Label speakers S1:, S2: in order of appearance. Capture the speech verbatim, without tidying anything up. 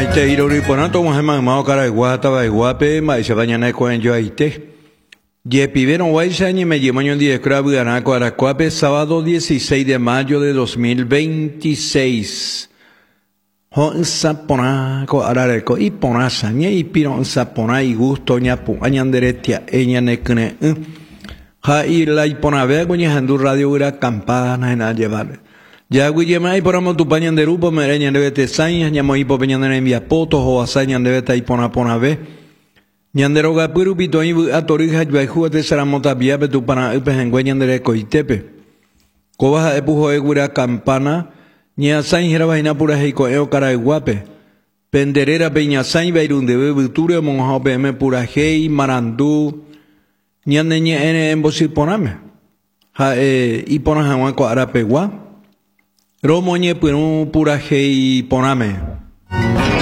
S1: Aite irori ponato muhema mao cara iguata va iguape ma se baña na coen yo aite. Ye pidieron guaysa ni me llevo en día crabu anaco aracuape sábado dieciséis de mayo de dos mil veintiséis. Hon sapona ko arareko y ponasa ni y piron sapona y gusto ñapu añanderetia eña nekne. Ha y la ipona vego ni handu radio ura campana en a llevar. Ya guillema y poramos tu pañan de rupo mereña de vete sañas ñamo y popeñan de envia potos o asañan de vete y pona pona ve. Ñanderoga purupito y atorija yuaju de saramota via tu pana upes en gueñan de coitepe. Cobaja de pujo de gura campana ni asañ era vaina pura heiko eo cara guape. Penderera peña sañ beirun de bebuture monja pm pura hei marandú. Ñande ñe ene en bosi poname. Ha e y pona jawan ko arapegua. Romo ñe pura hei poname.